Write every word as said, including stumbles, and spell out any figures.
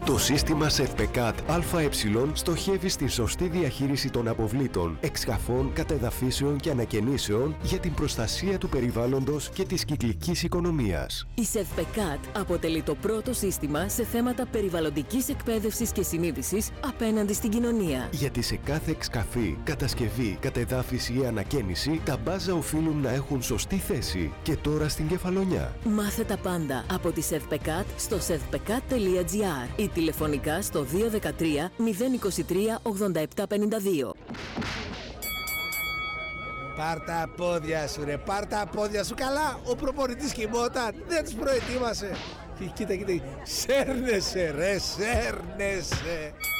Το σύστημα ΣΕΔΠΕΚΑΤ ΑΕ στοχεύει στη σωστή διαχείριση των αποβλήτων, εξκαφών, κατεδαφίσεων και ανακαινήσεων για την προστασία του περιβάλλοντος και της κυκλικής οικονομίας. Η ΣΕΔΠΕΚΑΤ αποτελεί το πρώτο σύστημα σε θέματα περιβαλλοντικής εκπαίδευσης και συνείδησης απέναντι στην κοινωνία. Γιατί σε κάθε εξκαφή, κατασκευή, κατεδάφιση ή ανακαίνιση, τα μπάζα οφείλουν να έχουν σωστή θέση. Και τώρα στην Κεφαλονιά. Μάθε τα πάντα από τη ΣΕΔΠΕΚΑΤ στο σεδπεκατ τελεία τζι άρ ή τηλεφωνικά στο δύο ένα τρία μηδέν είκοσι τρία ογδόντα επτά πενήντα δύο. Πάρ' τα πόδια σου ρε, πάρ' τα πόδια σου. Καλά, ο προπονητής κοιμόταν, δεν τους προετοίμασε. Κοίτα, κοίτα, σέρνεσαι ρε, σέρνεσαι.